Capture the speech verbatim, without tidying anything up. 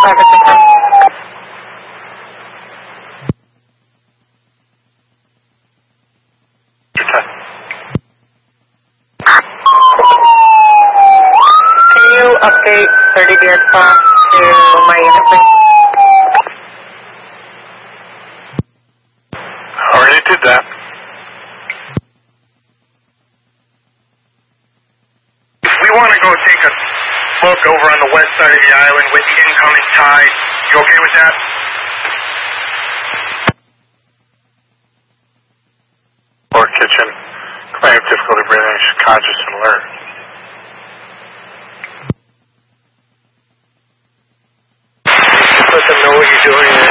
Traffic control. Can you update thirty Vietcom to my unit, please? Already did that. We want to go take a look over on the west side of the island with the incoming tide. You okay with that? Or kitchen. I have difficulty breathing. She's conscious and alert. Just let them know what you're doing.